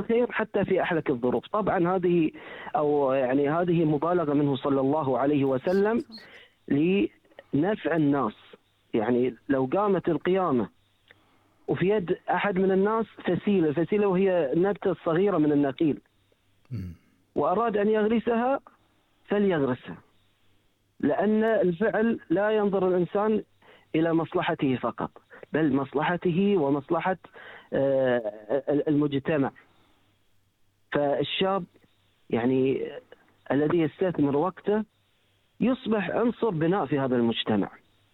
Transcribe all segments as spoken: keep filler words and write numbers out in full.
الخير حتى في أحلك الظروف. طبعا هذه أو يعني هذه مبالغة منه صلى الله عليه وسلم لنفع الناس. يعني لو قامت القيامة وفي يد أحد من الناس فسيلة الفسيلة وهي النبتة الصغيرة من النخيل وأراد أن يغرسها فليغرسها، لأن الفعل لا ينظر الإنسان إلى مصلحته فقط بل مصلحته ومصلحة المجتمع. فالشاب يعني الذي يستثمر وقته يصبح عنصر بناء في هذا المجتمع.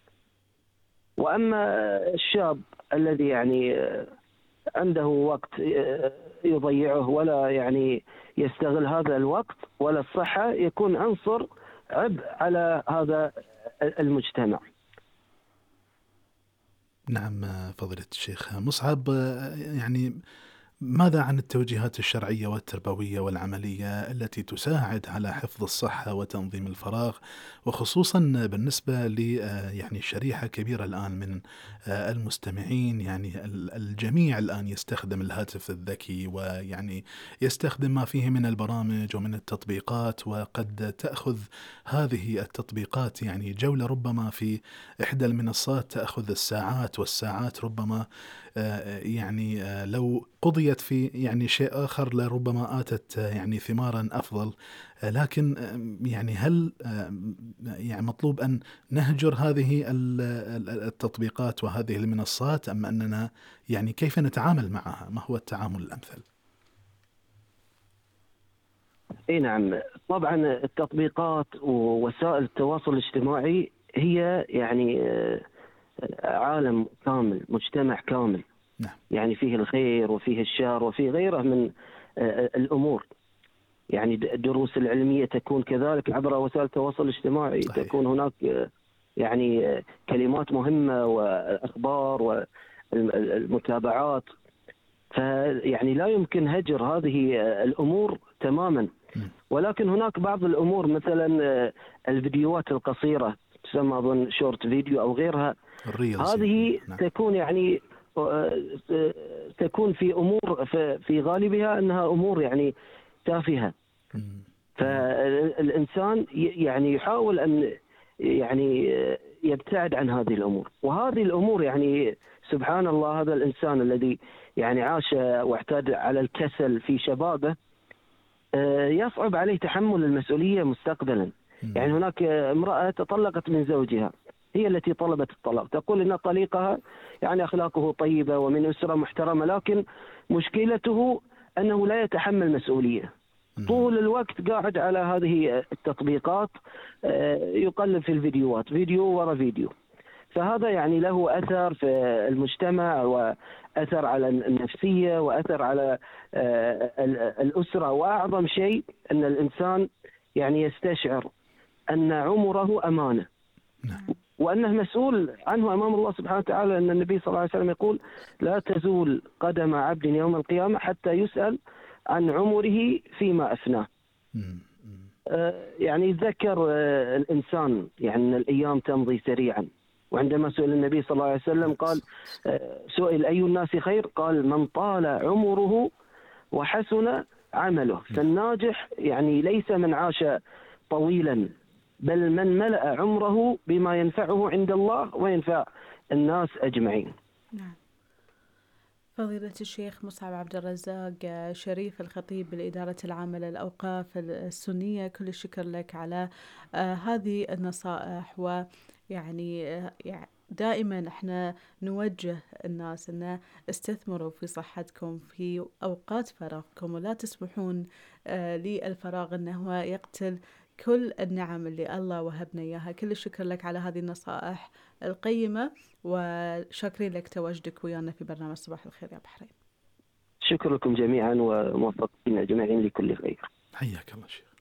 وأما الشاب الذي يعني عنده وقت يضيعه ولا يعني يستغل هذا الوقت ولا الصحة، يكون عنصر عبء على هذا المجتمع. نعم فضيلة الشيخ مصعب، يعني ماذا عن التوجيهات الشرعية والتربوية والعملية التي تساعد على حفظ الصحة وتنظيم الفراغ، وخصوصا بالنسبة ل يعني شريحة كبيرة الآن من المستمعين؟ يعني الجميع الآن يستخدم الهاتف الذكي ويعني يستخدم ما فيه من البرامج ومن التطبيقات، وقد تأخذ هذه التطبيقات يعني جولة ربما في إحدى المنصات تأخذ الساعات والساعات، ربما يعني لو قضيت في يعني شيء آخر لربما آتت يعني ثمارا أفضل. لكن يعني هل يعني مطلوب أن نهجر هذه التطبيقات وهذه المنصات، أم أننا يعني كيف نتعامل معها؟ ما هو التعامل الأمثل؟ اي نعم، طبعا التطبيقات ووسائل التواصل الاجتماعي هي يعني عالم كامل، مجتمع كامل. نعم. يعني فيه الخير وفيه الشر وفيه غيره من الأمور. يعني الدروس العلمية تكون كذلك عبر وسائل التواصل الاجتماعي. صحيح. تكون هناك يعني كلمات مهمة وأخبار والمتابعات، فيعني لا يمكن هجر هذه الأمور تماما. ولكن هناك بعض الأمور مثلا الفيديوهات القصيرة تسمى أظن شورت فيديو أو غيرها، هذه نعم. تكون يعني تكون في أمور في غالبها أنها أمور يعني تافهة. فالإنسان يعني يحاول أن يعني يبتعد عن هذه الأمور. وهذه الأمور يعني سبحان الله، هذا الإنسان الذي يعني عاش واعتاد على الكسل في شبابه يصعب عليه تحمل المسؤولية مستقبلا. يعني هناك امرأة تطلقت من زوجها، هي التي طلبت الطلاق، تقول إن طليقها يعني أخلاقه طيبة ومن أسرة محترمة، لكن مشكلته أنه لا يتحمل مسؤولية. طول الوقت قاعد على هذه التطبيقات يقلب في الفيديوهات، فيديو ورا فيديو. فهذا يعني له أثر في المجتمع وأثر على النفسية وأثر على الأسرة. وأعظم شيء أن الإنسان يعني يستشعر أن عمره أمانة وأنه مسؤول عنه أمام الله سبحانه وتعالى. أن النبي صلى الله عليه وسلم يقول لا تزول قدم عبد يوم القيامة حتى يسأل عن عمره فيما أفناه. يعني يتذكر الإنسان يعني أن الأيام تمضي سريعا. وعندما سئل النبي صلى الله عليه وسلم قال سئل أي الناس خير؟ قال من طال عمره وحسن عمله. فالناجح يعني ليس من عاش طويلا بل من ملأ عمره بما ينفعه عند الله وينفع الناس أجمعين. نعم. فضيلة الشيخ مصعب عبد الرزاق شريف الخطيب بالإدارة العامة للأوقاف السنية، كل الشكر لك على آه هذه النصائح. ويعني آه دائما احنا نوجه الناس أن استثمروا في صحتكم في أوقات فراغكم، ولا تسمحون آه للفراغ أنه يقتل كل النعم اللي الله وهبنا إياها. كل الشكر لك على هذه النصائح القيمة، وشاكرين لك تواجدك ويانا في برنامج صباح الخير يا بحرين. شكر لكم جميعا وموفقين أجمعين لكل خير. حياك الله شيخ.